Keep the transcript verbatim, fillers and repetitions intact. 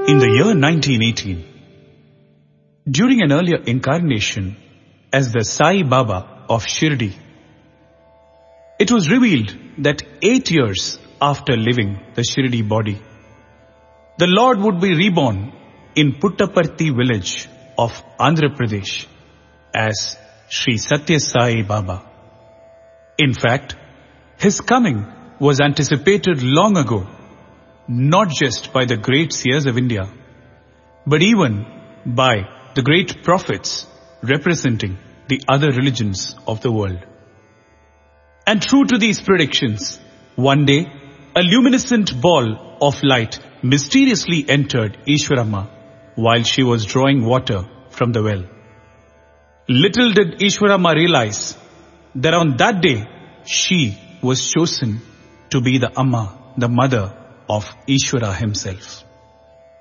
In the year nineteen eighteen, during an earlier incarnation as the Sai Baba of Shirdi, it was revealed that eight years after leaving the Shirdi body, the Lord would be reborn in Puttaparthi village of Andhra Pradesh as Sri Satya Sai Baba. In fact, his coming was anticipated long ago, not just by the great seers of India, but even by the great prophets representing the other religions of the world. And true to these predictions, one day, a luminescent ball of light mysteriously entered Ishwaramma while she was drawing water from the well. Little did Ishwaramma realize that on that day, she was chosen to be the Amma, the mother of Ishwara himself.